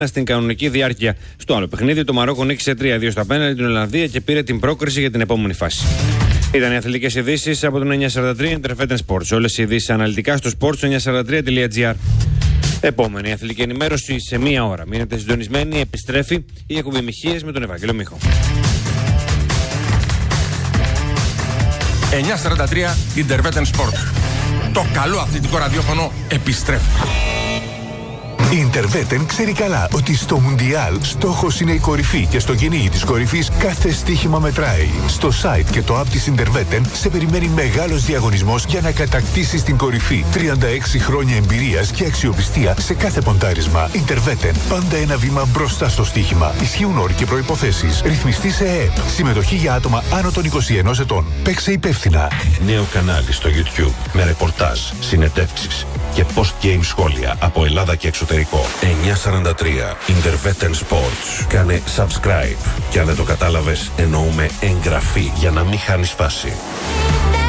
στην κανονική διάρκεια. Στο άλλο παιχνίδι, το Μαρόκο νίκησε 3-2 στα πέναλτι την Ολλανδία και πήρε την πρόκριση για την επόμενη φάση. Ήταν οι αθλητικές ειδήσεις από τον 943 Interfeten Sports. Όλες οι ειδήσεις αναλυτικά στο sports943.gr. Επόμενη αθλητική ενημέρωση σε μία ώρα. Μείνετε συντονισμένοι, επιστρέφει η εκπομπή Μιχίες με τον Ευάγγελο Μίχο. 943 Interfeten Sports. Το καλό αθλητικό ραδιόφωνο επιστρέφει. Η Interfeten ξέρει καλά ότι στο Μουντιάλ στόχος είναι η κορυφή και στο κυνήγι της κορυφής κάθε στοίχημα μετράει. Στο site και το app της Interfeten σε περιμένει μεγάλος διαγωνισμός για να κατακτήσεις την κορυφή. 36 χρόνια εμπειρίας και αξιοπιστία σε κάθε ποντάρισμα. Interfeten, πάντα ένα βήμα μπροστά στο στοίχημα. Ισχύουν όροι και προϋποθέσεις. Ρυθμιστή σε ΕΕΠ. Συμμετοχή για άτομα άνω των 21 ετών. Παίξε υπεύθυνα. Νέο κανάλι στο YouTube με ρεπορτάζ, συνεντεύξεις και post-game σχόλια από Ελλάδα και εξωτερικό. 943 Interfeten Sports. Κάνε subscribe και αν δεν το κατάλαβες εννοούμε εγγραφή για να μην χάνεις φάση.